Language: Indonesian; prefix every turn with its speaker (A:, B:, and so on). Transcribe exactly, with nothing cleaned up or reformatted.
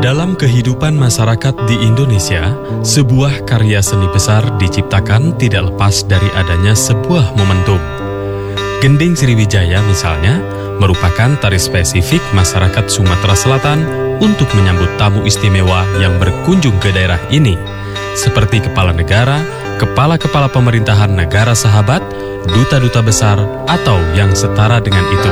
A: Dalam kehidupan masyarakat di Indonesia, sebuah karya seni besar diciptakan tidak lepas dari adanya sebuah momentum. Gending Sriwijaya misalnya, merupakan tari spesifik masyarakat Sumatera Selatan untuk menyambut tamu istimewa yang berkunjung ke daerah ini, seperti kepala negara, kepala-kepala pemerintahan negara sahabat, duta-duta besar, atau yang setara dengan itu.